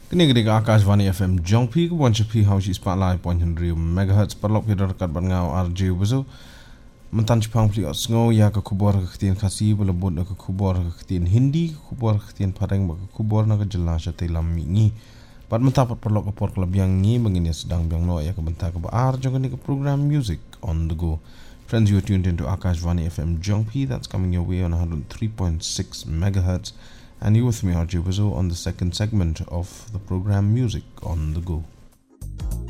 Kini Akashvani FM Jongpi Kubuan Cepi Hausi Spotlight 100 MHz Perlok Kita Dekat Bangau RJ Bezo Mentan Jepang Pli Osngo Ya ke kubur keketian kasih Belebut ke kubur keketian Hindi Kubur keketian Padang Baka kubur Naga jelas Jati Lamingi Pat mentapat perlok ke por kelebihan Ngi Mengini sedang biang no Ya ke bentar ke baar Jom ke program Music on the Go. Friends, you are tuned into Akashvani FM Jongpi. That's coming your way on 103.6 MHz. And you with me, RJ Wizo, on the second segment of the program Music on the Go.